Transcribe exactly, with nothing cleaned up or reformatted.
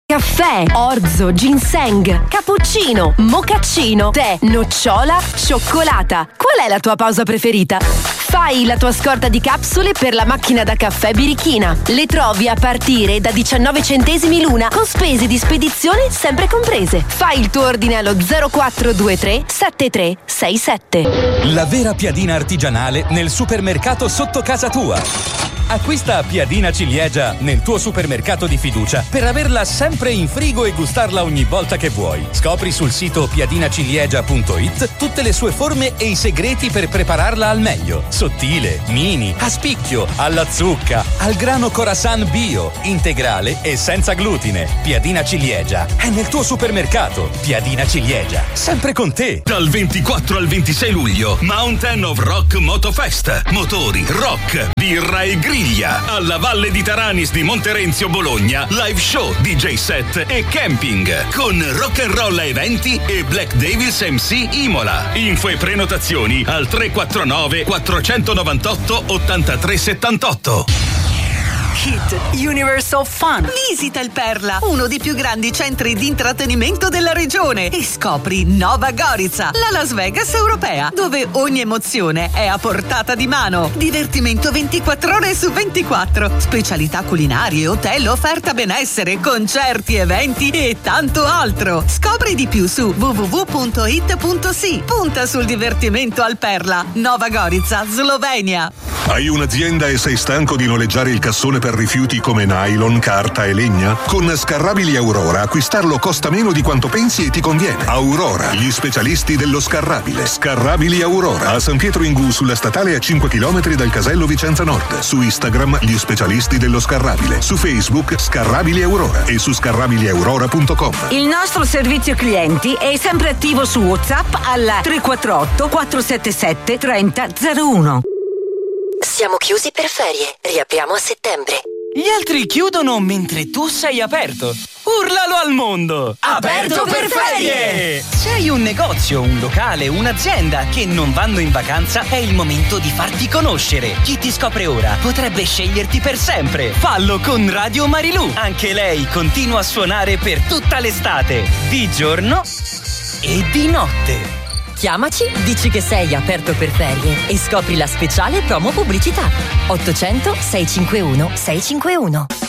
Caffè, orzo, ginseng, cappuccino, mocaccino, tè, nocciola, cioccolata. Qual è la tua pausa preferita? Fai la tua scorta di capsule per la macchina da caffè birichina. Le trovi a partire da diciannove centesimi l'una, con spese di spedizione sempre comprese. Fai il tuo ordine allo zero quattro due tre sette tre sei sette. La vera piadina artigianale nel supermercato sotto casa tua. Acquista piadina ciliegia nel tuo supermercato di fiducia per averla sempre in frigo e gustarla ogni volta che vuoi. Scopri sul sito piadinaciliegia punto it tutte le sue forme e i segreti per prepararla al meglio. Sottile, mini, a spicchio, alla zucca, al grano Khorasan bio, integrale e senza glutine. Piadina ciliegia è nel tuo supermercato. Piadina ciliegia, sempre con te. Dal ventiquattro al ventisei luglio, Mountain of Rock Motofest. Motori, rock, birra e griglia. Alla Valle di Taranis di Monterenzio Bologna, live show, D J set e camping con rock and roll a eventi e Black Devils M C Imola. Info e prenotazioni al tre quattro nove quattro nove otto otto tre sette otto. Hit Universe of Fun. Visita il Perla, uno dei più grandi centri di intrattenimento della regione, e scopri Nova Gorica, la Las Vegas europea, dove ogni emozione è a portata di mano. Divertimento ventiquattro ore su ventiquattro, specialità culinarie, hotel, offerta benessere, concerti, eventi e tanto altro. Scopri di più su w w w punto hit punto s i. Punta sul divertimento al Perla. Nova Gorica, Slovenia. Hai un'azienda e sei stanco di noleggiare il cassone per rifiuti come nylon, carta e legna? Con Scarrabili Aurora acquistarlo costa meno di quanto pensi e ti conviene. Aurora, gli specialisti dello scarrabile. Scarrabili Aurora, a San Pietro Ingù, sulla statale a cinque chilometri dal casello Vicenza Nord. Su Instagram, gli specialisti dello scarrabile. Su Facebook, Scarrabili Aurora, e su scarrabili aurora punto com. Il nostro servizio clienti è sempre attivo su WhatsApp al tre quattro otto quattro sette sette tre zero zero uno. Siamo chiusi per ferie, riapriamo a settembre. Gli altri chiudono mentre tu sei aperto. Urlalo al mondo! Aperto per ferie! Se hai un negozio, un locale, un'azienda che non vanno in vacanza, è il momento di farti conoscere. Chi ti scopre ora potrebbe sceglierti per sempre. Fallo con Radio Marilù. Anche lei continua a suonare per tutta l'estate, di giorno e di notte. Chiamaci, dici che sei aperto per ferie e scopri la speciale promo pubblicità. ottocento sei cinque uno sei cinque uno.